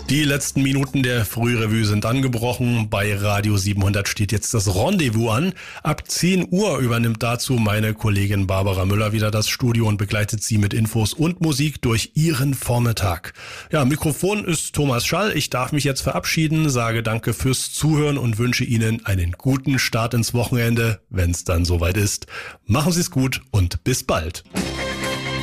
Die letzten Minuten der Frührevue sind angebrochen. Bei Radio 700 steht jetzt das Rendezvous an. Ab 10 Uhr übernimmt dazu meine Kollegin Barbara Müller wieder das Studio und begleitet Sie mit Infos und Musik durch Ihren Vormittag. Ja, Mikrofon ist Thomas Schall. Ich darf mich jetzt verabschieden, sage danke fürs Zuhören und wünsche Ihnen einen guten Start ins Wochenende, wenn es dann soweit ist. Machen Sie es gut und bis bald.